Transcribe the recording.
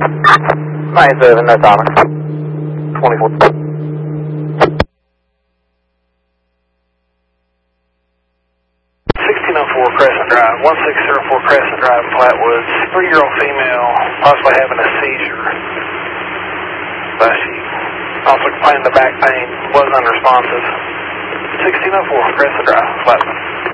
97, no Thomas. 24. 1604 Crescent Drive, 1604 Crescent Drive, Flatwoods. 3-year-old female, possibly having a seizure. She also complaining of back pain, was unresponsive. 1604 Crescent Drive, Flatwoods.